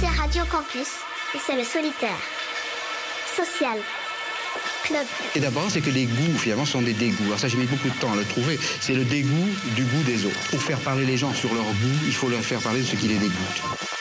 écoutez Radio Campus et c'est le solitaire. Social. Club. Et d'abord, c'est que les goûts, finalement, sont des dégoûts. Alors ça, j'ai mis beaucoup de temps à le trouver. C'est le dégoût du goût des autres. Pour faire parler les gens sur leur goût, il faut leur faire parler de ce qui les dégoûte.